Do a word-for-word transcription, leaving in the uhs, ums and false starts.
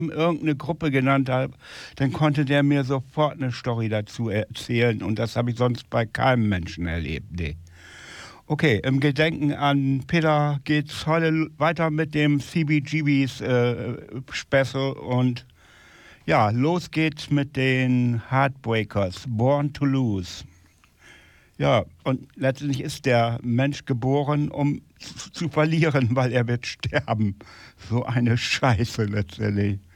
irgendeine Gruppe genannt habe, dann konnte der mir sofort eine Story dazu erzählen und das habe ich sonst bei keinem Menschen erlebt, ne. Okay, im Gedenken an Peter geht's heute l weiter mit dem C B G Bs, äh, Special und ja, los geht's mit den Heartbreakers, „Born to Lose“. Ja, und letztendlich ist der Mensch geboren, um z zu verlieren, weil er wird sterben. So eine Scheiße letztendlich.